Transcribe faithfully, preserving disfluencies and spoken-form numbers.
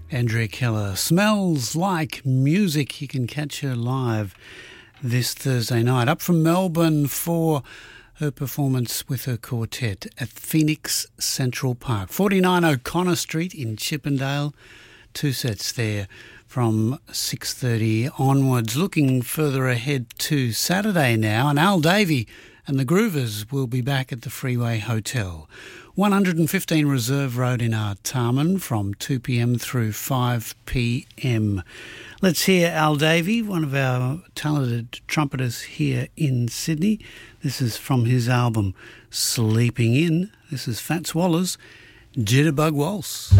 Andrea Keller, Smells Like Music. You can catch her live this Thursday night up from Melbourne for her performance with her quartet at Phoenix Central Park, forty-nine O'Connor Street in Chippendale. Two sets there from six thirty onwards. Looking further ahead to Saturday now, and Al Davey and the Groovers will be back at the Freeway Hotel, one fifteen Reserve Road in Artarmon from two p.m. through five p.m. Let's hear Al Davey, one of our talented trumpeters here in Sydney. This is from his album Sleeping In. This is Fats Waller's Jitterbug Waltz.